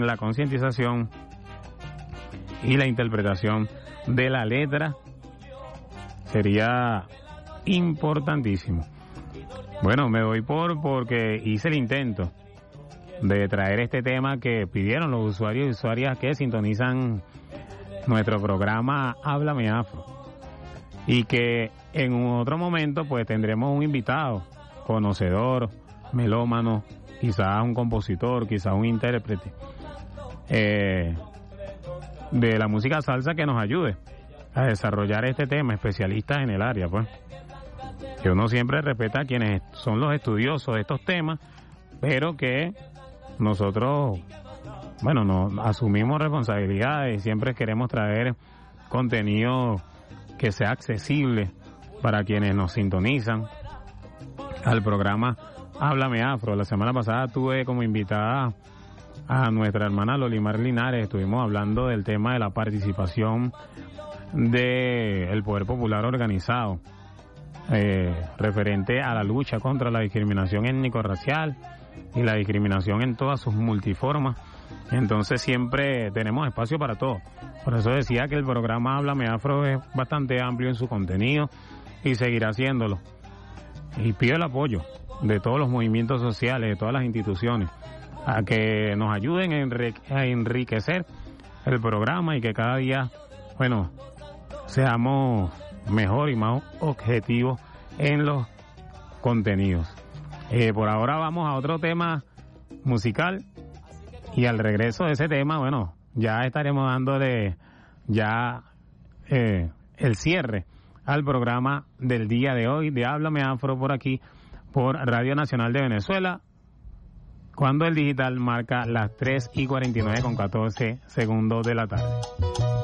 en la concientización y la interpretación de la letra sería importantísimo. Bueno, me doy porque hice el intento de traer este tema que pidieron los usuarios y usuarias que sintonizan nuestro programa Háblame Afro, y que en otro momento pues tendremos un invitado conocedor, melómano, quizás un compositor, quizás un intérprete de la música salsa que nos ayude a desarrollar este tema, especialistas en el área, pues. Que uno siempre respeta a quienes son los estudiosos de estos temas, pero que nosotros, bueno, nos asumimos responsabilidades y siempre queremos traer contenido que sea accesible para quienes nos sintonizan al programa Háblame Afro. La semana pasada tuve como invitada a nuestra hermana Lolimar Linares. Estuvimos hablando del tema de la participación del Poder Popular Organizado, referente a la lucha contra la discriminación étnico-racial y la discriminación en todas sus multiformas. Entonces siempre tenemos espacio para todo. Por eso decía que el programa Háblame Afro es bastante amplio en su contenido y seguirá haciéndolo. Y pido el apoyo de todos los movimientos sociales, de todas las instituciones, a que nos ayuden a enriquecer el programa y que cada día, bueno, seamos mejor y más objetivos en los contenidos. Por ahora vamos a otro tema musical y al regreso de ese tema, bueno, ya estaremos dándole el cierre al programa del día de hoy de Háblame Afro por aquí, por Radio Nacional de Venezuela, cuando el digital marca las 3:49 con 14 segundos de la tarde.